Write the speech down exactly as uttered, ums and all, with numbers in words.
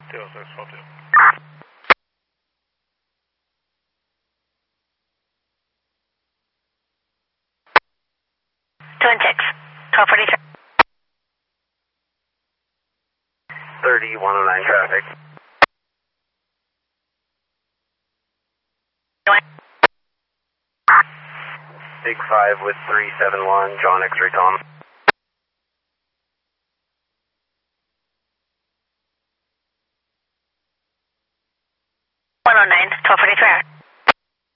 two oh six, twelve two. Twin six, twelve forty-three. thirty, one oh nine traffic. Big five with three seven one, John X-ray Tom.